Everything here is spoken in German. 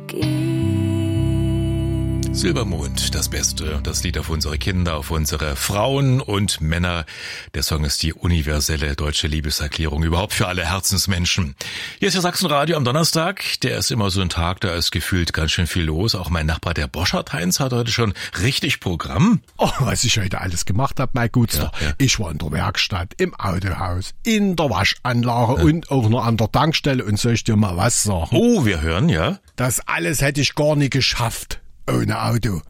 Silbermond, das Beste, das Lied auf unsere Kinder, auf unsere Frauen und Männer. Der Song ist die universelle deutsche Liebeserklärung überhaupt für alle Herzensmenschen. Hier ist der Sachsenradio am Donnerstag. Der ist immer so ein Tag, da ist gefühlt ganz schön viel los. Auch mein Nachbar, der Boschert-Heinz, hat heute schon richtig Programm. Oh, was ich heute alles gemacht habe, mein Gutster. Ja. Ich war in der Werkstatt, im Autohaus, in der Waschanlage und auch noch an der Tankstelle und soll ich dir mal was sagen? Oh, wir hören, ja. Das alles hätte ich gar nicht geschafft. Ohne Auto.